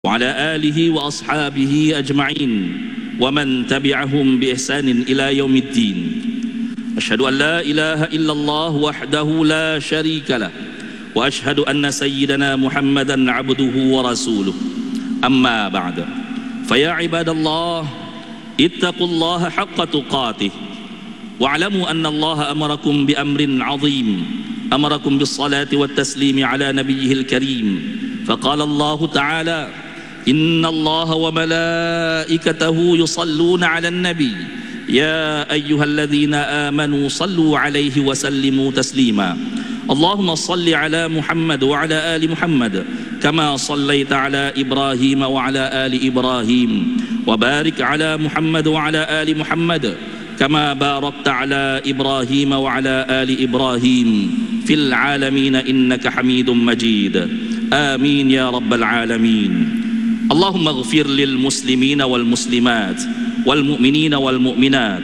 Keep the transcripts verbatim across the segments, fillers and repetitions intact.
وعلى آله وأصحابه أجمعين ومن تبعهم بإحسان إلى يوم الدين. أشهد أن لا إله إلا الله وحده لا شريك له وأشهد أن سيدنا محمدا عبده ورسوله. أما بعد، فيا عباد الله اتقوا الله حق تقاته واعلموا أن الله أمركم بأمر عظيم، أمركم بالصلاة والتسليم على نبيه الكريم، فقال الله تعالى: إن الله وملائكته يصلون على النبي يا أيها الذين آمنوا صلوا عليه وسلموا تسليما. اللهم صل على محمد وعلى آل محمد كما صليت على إبراهيم وعلى آل إبراهيم، وبارك على محمد وعلى آل محمد كما باركت على إبراهيم وعلى آل إبراهيم في العالمين إنك حميد مجيد. آمين يا رب العالمين. اللهم اغفر للمسلمين والمسلمات والمؤمنين والمؤمنات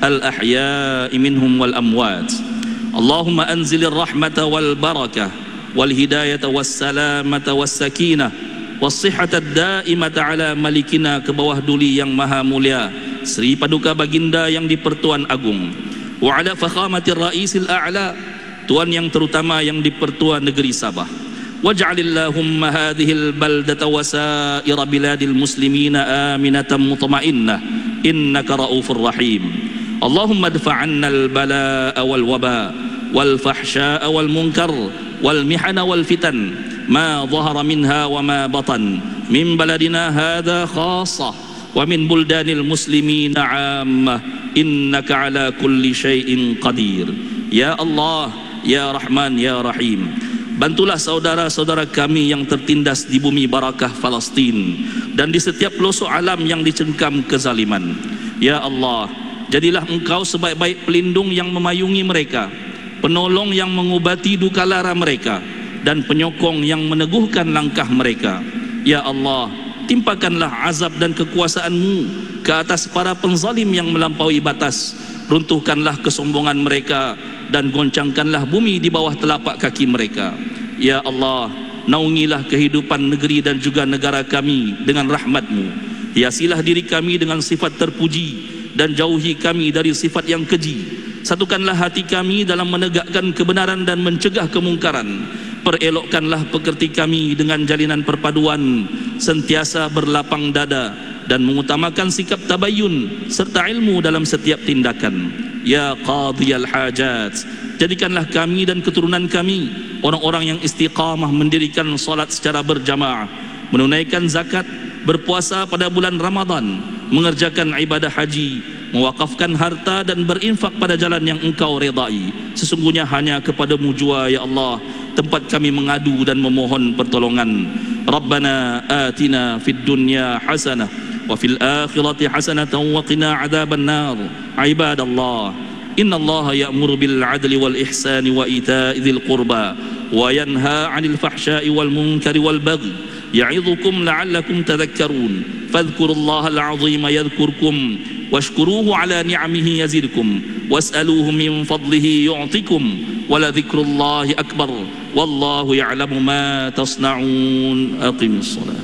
الأحياء منهم والأموات. اللهم أنزل الرحمة والبركة والهداية والسلامة والسكينة والصحة الدائمة على ملكنا, ke bawah duli yang maha mulia Sri Paduka Baginda yang di-Pertuan Agung, wa ala fakhamatir ra'isil a'la, Tuan yang terutama yang di-Pertuan Negeri Sabah. Waj'alillahumma hadhil baldata wa sa'ira biladil muslimina aminatan mutma'innah innaka ra'ufur rahim. Allahumma adfa'anna al-bala'a wal waba wal fahsya'a wal munkar wal mihana wal fitan ma dhahara minha wa ma batan min baladina hadha khassah wa min buldanil muslimina 'ammah innaka ala kulli syai'in qadir. Ya Allah, ya Rahman, ya Rahim, bantulah saudara-saudara kami yang tertindas di bumi barakah Palestin dan di setiap pelosok alam yang dicengkam kezaliman. Ya Allah, jadilah Engkau sebaik-baik pelindung yang memayungi mereka, penolong yang mengubati duka lara mereka, dan penyokong yang meneguhkan langkah mereka. Ya Allah, timpakanlah azab dan kekuasaan-Mu ke atas para penzalim yang melampaui batas. Runtuhkanlah kesombongan mereka dan goncangkanlah bumi di bawah telapak kaki mereka. Ya Allah, naungilah kehidupan negeri dan juga negara kami dengan rahmat-Mu. Hiasilah diri kami dengan sifat terpuji dan jauhi kami dari sifat yang keji. Satukanlah hati kami dalam menegakkan kebenaran dan mencegah kemungkaran. Perelokkanlah pekerti kami dengan jalinan perpaduan, sentiasa berlapang dada dan mengutamakan sikap tabayun serta ilmu dalam setiap tindakan. Ya qadhiyal hajat, jadikanlah kami dan keturunan kami orang-orang yang istiqamah mendirikan salat secara berjamaah, menunaikan zakat, berpuasa pada bulan Ramadan, mengerjakan ibadah haji, mewakafkan harta dan berinfak pada jalan yang Engkau redai. Sesungguhnya hanya kepadamu jua ya Allah tempat kami mengadu dan memohon pertolongan. Rabbana atina fid dunya hasanah wa fil akhirati hasanatan wa qina adzaban nar. Ibadallah, innallaha ya'muru bil 'adli wal ihsani wa ita'i dzil qurba wa yanha 'anil fahsya'i wal munkari wal baghi ya'idhukum la'allakum tadhakkarun. Fadhkurullaha al-'azima yadhkurkum washkuruhu 'ala ni'amihi yazidkum was'aluhu min fadlihi yu'tikum wa la dhikrullahi akbar wallahu ya'lamu ma tasna'un. Aqimus shalah.